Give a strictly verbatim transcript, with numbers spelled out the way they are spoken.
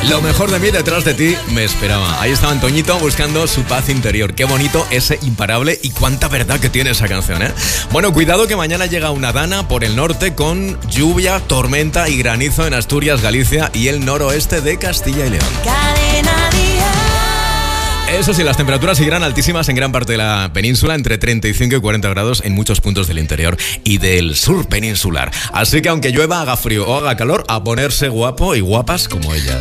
Lo mejor de mí detrás de ti me esperaba. Ahí estaba Antoñito buscando su paz interior. Qué bonito ese imparable y cuánta verdad que tiene esa canción, ¿eh? Bueno, cuidado que mañana llega una dana por el norte con lluvia, tormenta y granizo en Asturias, Galicia y el noroeste de Castilla y León. Cadena Dial. Eso sí, las temperaturas seguirán altísimas en gran parte de la península, entre treinta y cinco y cuarenta grados en muchos puntos del interior y del sur peninsular. Así que aunque llueva, haga frío o haga calor, a ponerse guapo y guapas como ella.